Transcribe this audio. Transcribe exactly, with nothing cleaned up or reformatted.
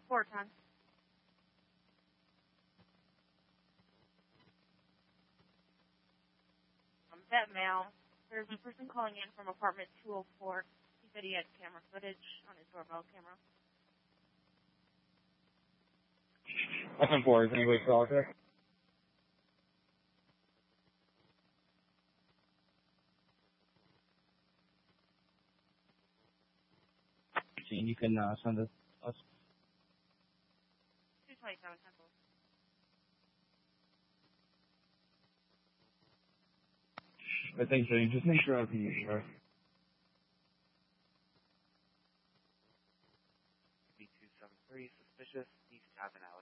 four ten. Um, that mail. There's a person calling in from apartment two oh four. He said he had camera footage on his doorbell camera. F M four, is anybody still out there? And you can uh, send us. us. two twenty-seven Central. I think so. You just make sure everything is sure. B two seven three, suspicious, East Avenue.